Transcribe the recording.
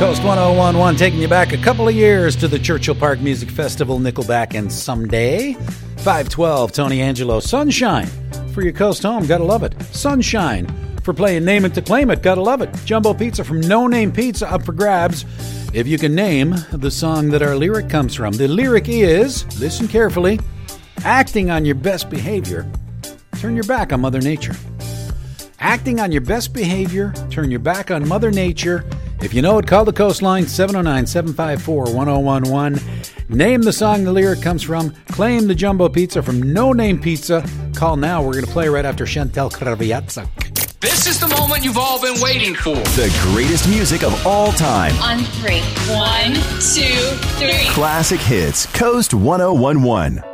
Coast 1011, taking you back a couple of years to the Churchill Park Music Festival, Nickelback, and Someday. 512, Tony Angelo. Sunshine for your coast home, gotta love it. Sunshine for playing Name It to Claim It, gotta love it. Jumbo Pizza from No Name Pizza up for grabs. If you can name the song that our lyric comes from. The lyric is, listen carefully, acting on your best behavior, turn your back on Mother Nature. Acting on your best behavior, turn your back on Mother Nature. If you know it, call the Coastline, 709-754-1011. Name the song the lyric comes from. Claim the Jumbo Pizza from No Name Pizza. Call now. We're going to play right after Chantel Kraviatsa. This is the moment you've all been waiting for. The greatest music of all time. On 3. 1, 2, 3. Classic hits. Coast 1011.